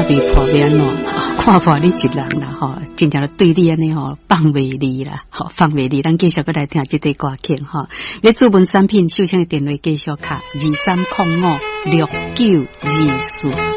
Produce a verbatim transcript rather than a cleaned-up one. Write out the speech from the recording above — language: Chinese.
被破变喏，看破你一人啦吼，真正对你安尼吼放袂离啦，吼放袂离。咱继续过来听这个歌曲吼，你主文产品首先的电话继续卡二三零五六九二四。